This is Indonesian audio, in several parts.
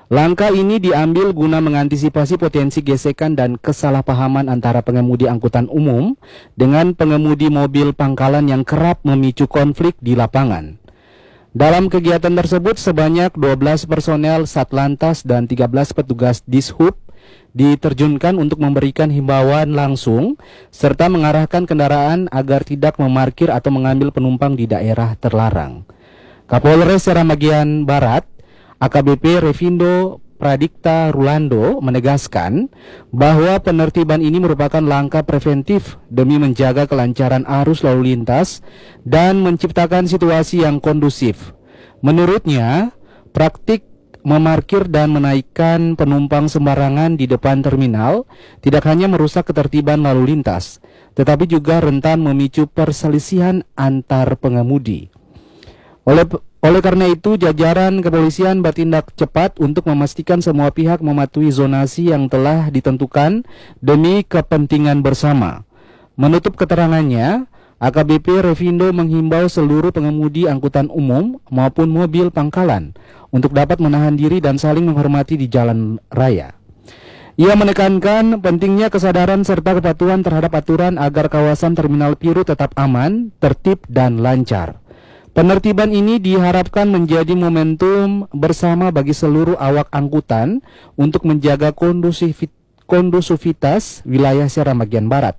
Langkah ini diambil guna mengantisipasi potensi gesekan dan kesalahpahaman antara pengemudi angkutan umum dengan pengemudi mobil pangkalan yang kerap memicu konflik di lapangan. Dalam kegiatan tersebut, sebanyak 12 personel Satlantas dan 13 petugas Dishub diterjunkan untuk memberikan himbauan langsung serta mengarahkan kendaraan agar tidak memarkir atau mengambil penumpang di daerah terlarang. Kapolres Seramagian Barat, AKBP Revindo Pradikta Rulando menegaskan bahwa penertiban ini merupakan langkah preventif demi menjaga kelancaran arus lalu lintas dan menciptakan situasi yang kondusif. Menurutnya, praktik memarkir dan menaikkan penumpang sembarangan di depan terminal tidak hanya merusak ketertiban lalu lintas, tetapi juga rentan memicu perselisihan antar pengemudi. Oleh karena itu, jajaran kepolisian bertindak cepat untuk memastikan semua pihak mematuhi zonasi yang telah ditentukan demi kepentingan bersama. Menutup keterangannya, AKBP Revindo menghimbau seluruh pengemudi angkutan umum maupun mobil pangkalan untuk dapat menahan diri dan saling menghormati di jalan raya. Ia menekankan pentingnya kesadaran serta kepatuhan terhadap aturan agar kawasan Terminal Piru tetap aman, tertib, dan lancar. Penertiban ini diharapkan menjadi momentum bersama bagi seluruh awak angkutan untuk menjaga kondusivitas wilayah Seramagian Barat.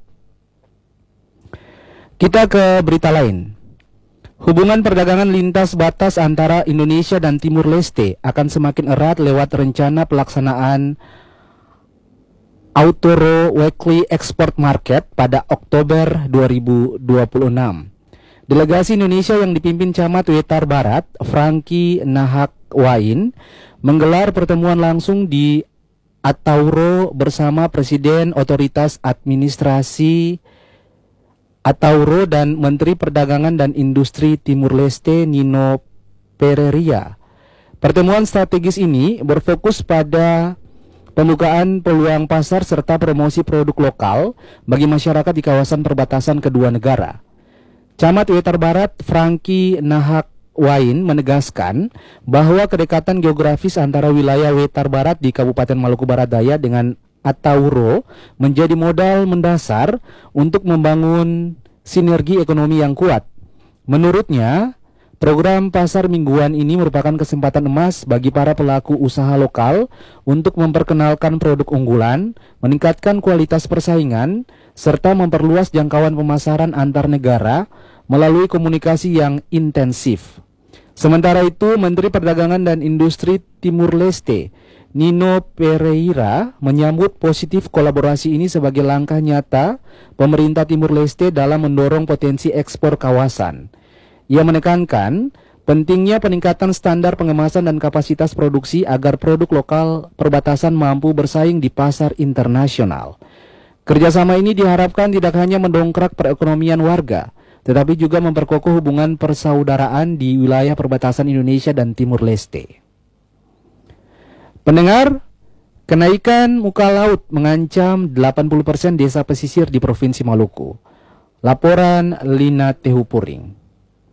Kita ke berita lain. Hubungan perdagangan lintas batas antara Indonesia dan Timur Leste akan semakin erat lewat rencana pelaksanaan Autoro Weekly Export Market pada Oktober 2026. Delegasi Indonesia yang dipimpin Camat Wetar Barat, Franky Nahakwain, menggelar pertemuan langsung di Atauro bersama Presiden Otoritas Administrasi Atauro dan Menteri Perdagangan dan Industri Timur Leste Nino Pereira. Pertemuan strategis ini berfokus pada pembukaan peluang pasar serta promosi produk lokal bagi masyarakat di kawasan perbatasan kedua negara. Camat Wetar Barat Franky Nahakwain menegaskan bahwa kedekatan geografis antara wilayah Wetar Barat di Kabupaten Maluku Barat Daya dengan Atauro menjadi modal mendasar untuk membangun sinergi ekonomi yang kuat. Menurutnya, program pasar mingguan ini merupakan kesempatan emas bagi para pelaku usaha lokal untuk memperkenalkan produk unggulan, meningkatkan kualitas persaingan, serta memperluas jangkauan pemasaran antar negara melalui komunikasi yang intensif. Sementara itu, Menteri Perdagangan dan Industri Timur Leste Nino Pereira menyambut positif kolaborasi ini sebagai langkah nyata pemerintah Timur Leste dalam mendorong potensi ekspor kawasan. Ia menekankan pentingnya peningkatan standar pengemasan dan kapasitas produksi agar produk lokal perbatasan mampu bersaing di pasar internasional. Kerjasama ini diharapkan tidak hanya mendongkrak perekonomian warga, tetapi juga memperkokoh hubungan persaudaraan di wilayah perbatasan Indonesia dan Timur Leste. Pendengar, kenaikan muka laut mengancam 80% desa pesisir di Provinsi Maluku. Laporan Lina Tehupuring.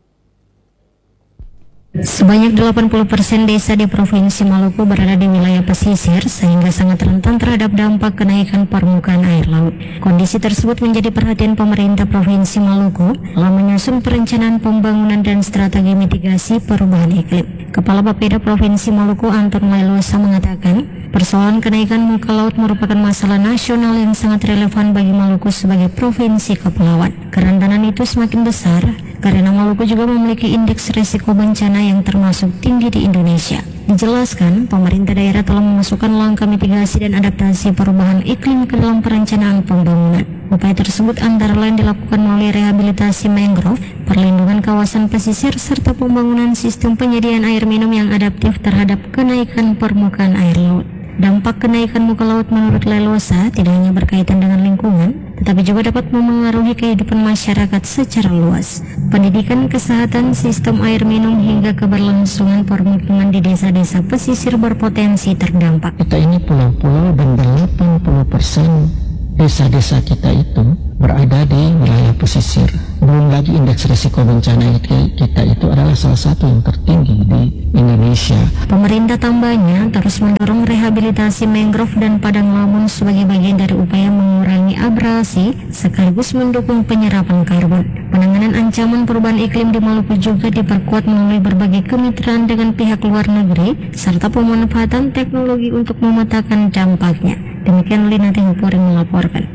Sebanyak 80% desa di Provinsi Maluku berada di wilayah pesisir sehingga sangat rentan terhadap dampak kenaikan permukaan air laut. Kondisi tersebut menjadi perhatian pemerintah Provinsi Maluku dalam menyusun perencanaan pembangunan dan strategi mitigasi perubahan iklim. Kepala Bapeda Provinsi Maluku Anton Mailosa mengatakan, persoalan kenaikan muka laut merupakan masalah nasional yang sangat relevan bagi Maluku sebagai provinsi kepulauan. Kerentanan itu semakin besar karena Maluku juga memiliki indeks risiko bencana yang termasuk tinggi di Indonesia. Dijelaskan, pemerintah daerah telah memasukkan langkah mitigasi dan adaptasi perubahan iklim ke dalam perencanaan pembangunan. Upaya tersebut antara lain dilakukan melalui rehabilitasi mangrove, perlindungan kawasan pesisir, serta pembangunan sistem penyediaan air minum yang adaptif terhadap kenaikan permukaan air laut. Dampak kenaikan muka laut menurut Lelosa tidak hanya berkaitan dengan lingkungan, tetapi juga dapat memengaruhi kehidupan masyarakat secara luas. Pendidikan, kesehatan, sistem air minum, hingga keberlangsungan permukiman di desa-desa pesisir berpotensi terdampak. Kita ini pulau-pulau dan 80% desa-desa kita itu berada di wilayah pesisir. Belum lagi indeks risiko bencana kita itu adalah salah satu yang tertinggi di Indonesia. Pemerintah tambahnya terus mendorong rehabilitasi mangrove dan padang lamun sebagai bagian dari upaya mengurangi abrasi sekaligus mendukung penyerapan karbon. Penanganan ancaman perubahan iklim di Maluku juga diperkuat melalui berbagai kemitraan dengan pihak luar negeri serta pemanfaatan teknologi untuk memetakan dampaknya. Demikian Lina Tingpuri melaporkan.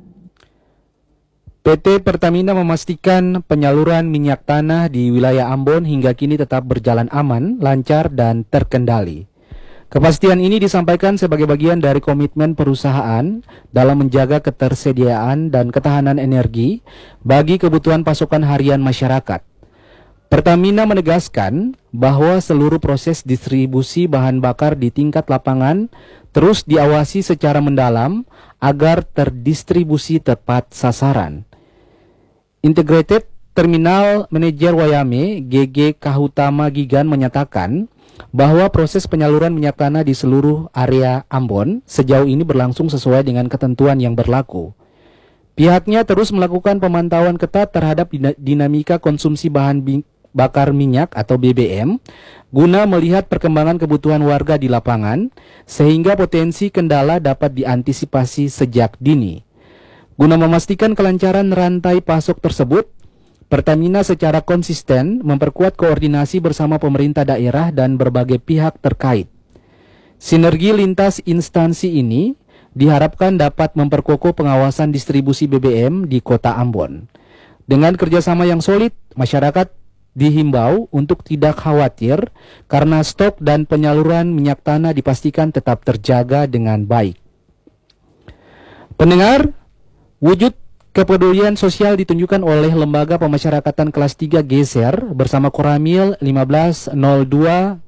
PT Pertamina memastikan penyaluran minyak tanah di wilayah Ambon hingga kini tetap berjalan aman, lancar, dan terkendali. Kepastian ini disampaikan sebagai bagian dari komitmen perusahaan dalam menjaga ketersediaan dan ketahanan energi bagi kebutuhan pasokan harian masyarakat. Pertamina menegaskan bahwa seluruh proses distribusi bahan bakar di tingkat lapangan terus diawasi secara mendalam agar terdistribusi tepat sasaran. Integrated Terminal Manager Wayame, GG Kahutama Gigan menyatakan bahwa proses penyaluran minyak tanah di seluruh area Ambon sejauh ini berlangsung sesuai dengan ketentuan yang berlaku. Pihaknya terus melakukan pemantauan ketat terhadap dinamika konsumsi bahan bakar minyak atau BBM guna melihat perkembangan kebutuhan warga di lapangan sehingga potensi kendala dapat diantisipasi sejak dini. Guna memastikan kelancaran rantai pasok tersebut, Pertamina secara konsisten memperkuat koordinasi bersama pemerintah daerah dan berbagai pihak terkait. Sinergi lintas instansi ini diharapkan dapat memperkokoh pengawasan distribusi BBM di Kota Ambon. Dengan kerjasama yang solid, masyarakat dihimbau untuk tidak khawatir karena stok dan penyaluran minyak tanah dipastikan tetap terjaga dengan baik. Pendengar, wujud kepedulian sosial ditunjukkan oleh Lembaga Pemasyarakatan Kelas 3 Geser bersama Koramil 150204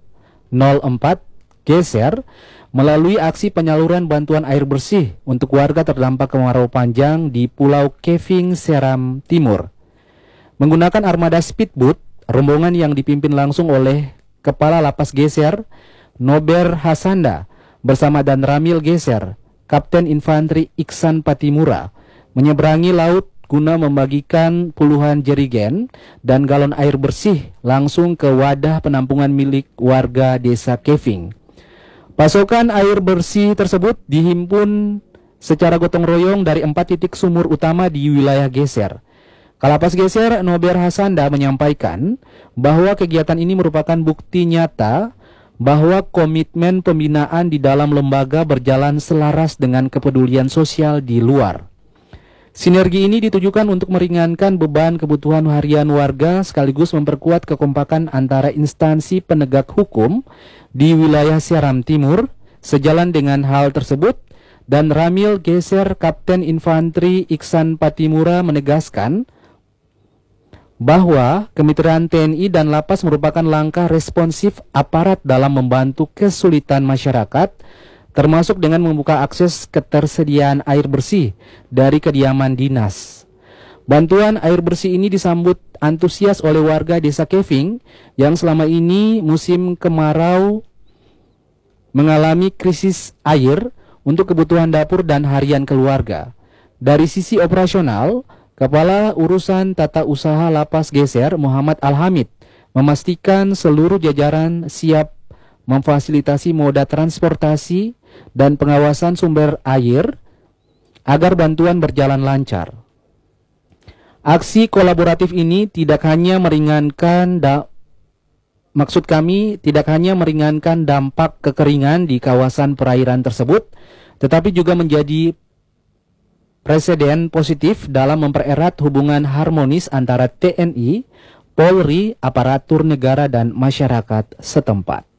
Geser melalui aksi penyaluran bantuan air bersih untuk warga terdampak kemarau panjang di Pulau Keving, Seram Timur. Menggunakan armada speedboat, rombongan yang dipimpin langsung oleh Kepala Lapas Geser, Nober Hasanda, bersama Dan Ramil Geser, Kapten Infanteri Iksan Patimura, menyeberangi laut guna membagikan puluhan jerigen dan galon air bersih langsung ke wadah penampungan milik warga desa Keving. Pasokan air bersih tersebut dihimpun secara gotong royong dari 4 titik sumur utama di wilayah Geser. Kalapas Geser Nober Hasanda menyampaikan bahwa kegiatan ini merupakan bukti nyata bahwa komitmen pembinaan di dalam lembaga berjalan selaras dengan kepedulian sosial di luar. Sinergi ini ditujukan untuk meringankan beban kebutuhan harian warga sekaligus memperkuat kekompakan antara instansi penegak hukum di wilayah Seram Timur. Sejalan dengan hal tersebut, Dan Ramil Geser Kapten Infanteri Iksan Patimura menegaskan bahwa kemitraan TNI dan Lapas merupakan langkah responsif aparat dalam membantu kesulitan masyarakat, termasuk dengan membuka akses ketersediaan air bersih dari kediaman dinas. Bantuan air bersih ini disambut antusias oleh warga desa Keving yang selama ini musim kemarau mengalami krisis air untuk kebutuhan dapur dan harian keluarga. Dari sisi operasional, Kepala Urusan Tata Usaha Lapas Geser Muhammad Alhamid memastikan seluruh jajaran siap memfasilitasi moda transportasi dan pengawasan sumber air agar bantuan berjalan lancar. Aksi kolaboratif ini tidak hanya meringankan dampak kekeringan di kawasan perairan tersebut, tetapi juga menjadi preseden positif dalam mempererat hubungan harmonis antara TNI, Polri, aparatur negara dan masyarakat setempat.